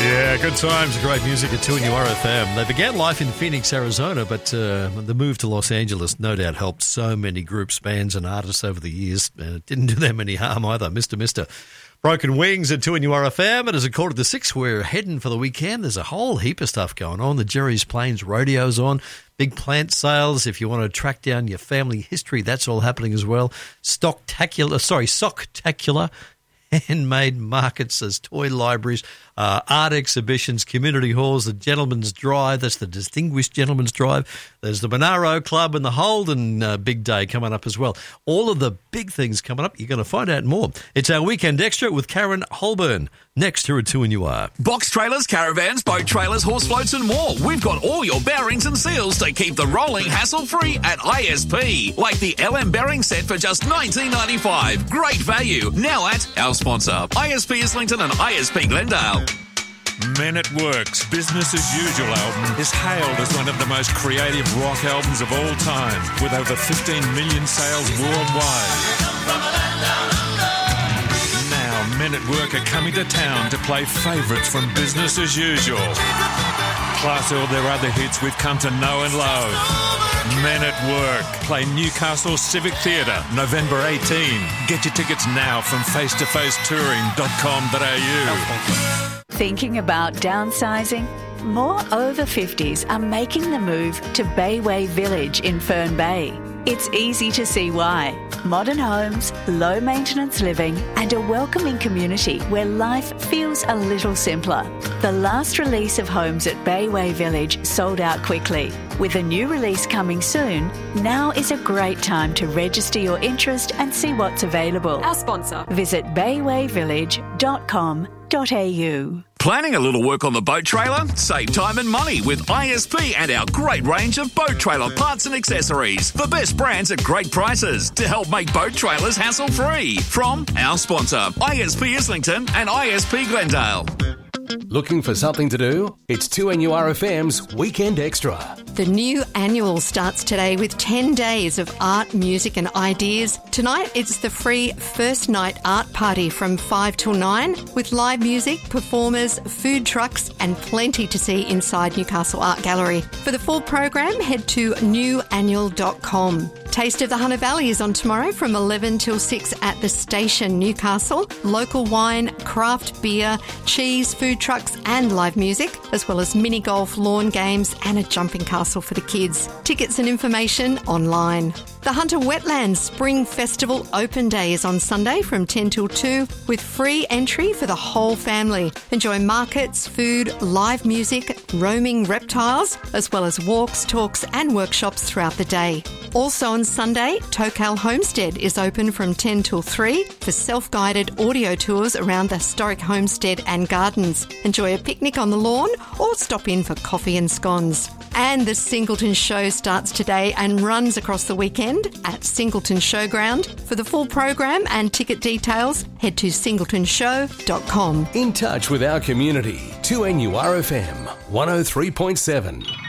Yeah, good times, great music at 2 and URFM. They began life in Phoenix, Arizona, but the move to Los Angeles no doubt helped so many groups, bands and artists over the years. It didn't do them any harm either. Mr. Broken Wings at 2 and URFM. And as a quarter to 6, we're heading for the weekend. There's a whole heap of stuff going on. The Jerry's Plains Rodeo's on. Big plant sales. If you want to track down your family history, that's all happening as well. Socktacular. Handmade markets, as toy libraries, art exhibitions, community halls, the Gentleman's Drive, that's the Distinguished Gentleman's Drive. There's the Monaro Club and the Holden Big Day coming up as well. All of the big things coming up. You're going to find out more. It's our Weekend Extra with Karen Holburn. Next here at 2 and UR. Box trailers, caravans, boat trailers, horse floats and more. We've got all your bearings and seals to keep the rolling hassle-free at ISP. Like the LM bearing set for just $19.95. Great value. Now at our sponsor, ISP Islington and ISP Glendale. Men at Work's Business as Usual album is hailed as one of the most creative rock albums of all time, with over 15 million sales worldwide. Now, Men at Work are coming to town to play favourites from Business as Usual, plus all their other hits we've come to know and love. Men at Work play Newcastle Civic Theatre, November 18. Get your tickets now from facetofacetouring.com.au. Thinking about downsizing? More over 50s are making the move to Bayway Village in Fern Bay. It's easy to see why. Modern homes, low maintenance living, and a welcoming community where life feels a little simpler. The last release of homes at Bayway Village sold out quickly. With a new release coming soon, now is a great time to register your interest and see what's available. Our sponsor. Visit baywayvillage.com.au. Planning a little work on the boat trailer? Save time and money with ISP and our great range of boat trailer parts and accessories. The best brands at great prices to help make boat trailers hassle-free. From our sponsor, ISP Islington and ISP Glendale. Looking for something to do? It's 2NURFM's Weekend Extra. The new annual starts today with 10 days of art, music and ideas. Tonight it's the free first night art party from 5 till 9 with live music, performers, food trucks and plenty to see inside Newcastle Art Gallery. For the full program, head to newannual.com. Taste of the Hunter Valley is on tomorrow from 11 till 6 at the station, Newcastle. Local wine, craft beer, cheese, food trucks and live music, as well as mini golf, lawn games and a jumping castle for the kids. Tickets and information online. The Hunter Wetlands Spring Festival Open Day is on Sunday from 10 till 2 with free entry for the whole family. Enjoy markets, food, live music, roaming reptiles, as well as walks, talks and workshops throughout the day. Also on Sunday, Tokal Homestead is open from 10 till 3 for self-guided audio tours around the historic homestead and gardens. Enjoy a picnic on the lawn or stop in for coffee and scones. And the Singleton Show starts today and runs across the weekend at Singleton Showground. For the full program and ticket details, head to singletonshow.com. In touch with our community, 2NURFM 103.7.